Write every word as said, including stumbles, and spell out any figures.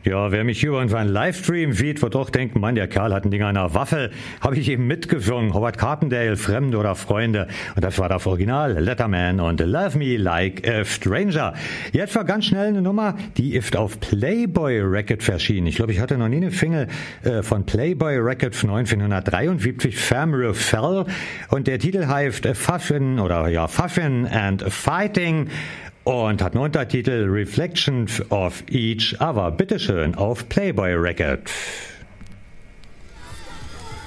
Ja, wer mich über unseren Livestream sieht, wird doch denken, Mann, der Kerl hat ein Ding an der Waffel. Habe ich eben mitgesungen. Howard Carpendale, Fremde oder Freunde. Und das war das Original, Letterman und Love Me Like a Stranger. Jetzt war ganz schnell eine Nummer, die ist auf Playboy Records erschienen. Ich glaube, ich hatte noch nie eine Single äh, von Playboy Records neunzehnhundertdreiundsiebzig, Femme Fell. Und der Titel heißt Fashion oder ja, Fashion and Fighting. Und hat einen Untertitel Reflections of Each Other. Bitteschön auf Playboy Records.